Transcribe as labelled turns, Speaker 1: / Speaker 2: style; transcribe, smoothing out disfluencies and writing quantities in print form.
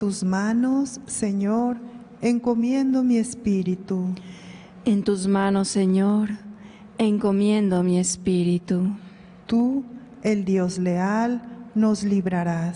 Speaker 1: tus manos, Señor, encomiendo mi espíritu.
Speaker 2: En tus manos, Señor, encomiendo mi espíritu.
Speaker 1: Tú, el Dios leal, nos librarás.